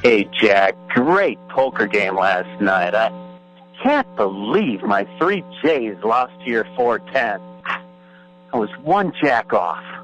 Hey, Jack, great poker game last night. I can't believe my 3 J's lost to your 4-10. I was 1 jack off.